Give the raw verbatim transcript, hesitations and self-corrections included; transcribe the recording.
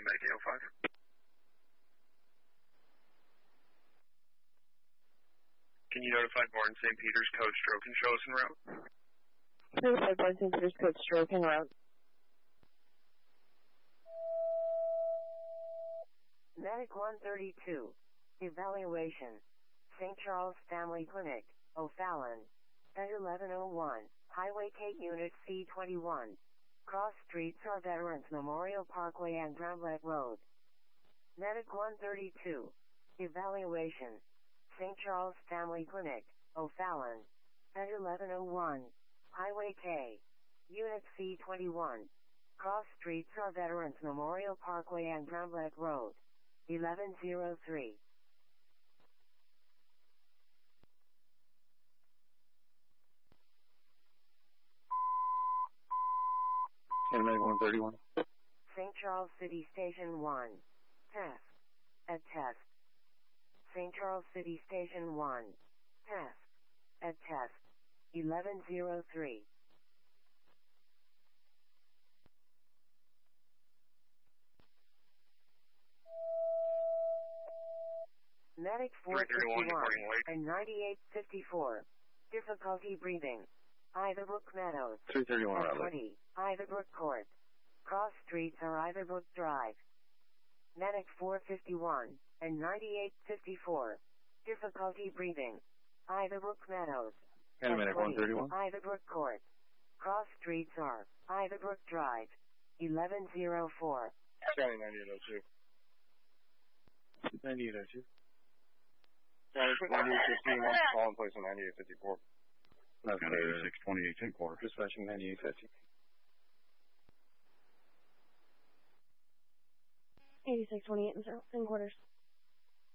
Medic eight oh five. Can you notify Bourne Saint Peter's code stroke and show us en route? Notify Bourne Saint Peter's code stroke en route. Medic one thirty-two. Evaluation. Saint Charles Family Clinic, O'Fallon. At eleven oh one, Highway K Unit C twenty-one. Cross streets are Veterans Memorial Parkway and Bramlett Road. Medic one thirty-two. Evaluation. Saint Charles Family Clinic, O'Fallon. At eleven oh one, Highway K. Unit C twenty-one. Cross streets are Veterans Memorial Parkway and Bramlett Road. eleven oh three. Medic one thirty-one. Saint Charles City Station one. Test. At test. Saint Charles City Station one. Test. At test. eleven oh three. Medic four fifty-one and ninety-eight fifty-four. Difficulty breathing. Iverbrook Meadows. three thirty-one, twenty. Iverbrook Court. Cross streets are Iverbrook Drive. Medic four fifty-one and ninety-eight fifty-four. Difficulty breathing. Iverbrook Meadows. Medic one thirty-one. Iverbrook Court. Cross streets are Iverbrook Drive. eleven oh four. County ninety-eight oh two. ninety-eight oh two. County ninety-eight fifteen, call in place on ninety-eight fifty-four. That's County eighty-six twenty-eight, ten quarter. Dispatching ninety-eight fifty. eighty-six twenty-eight in quarters.